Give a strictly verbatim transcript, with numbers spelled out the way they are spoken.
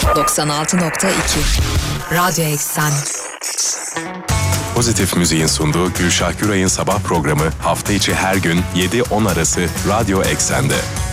doksan altı nokta iki Radyo Eksen. Pozitif Müziğin sunduğu Gülşah Güray'ın sabah programı hafta içi her gün yedi on arası Radyo Eksen'de.